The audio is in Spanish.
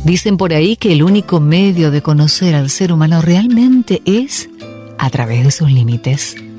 Dicen por ahí que el único medio de conocer al ser humano realmente es a través de sus límites.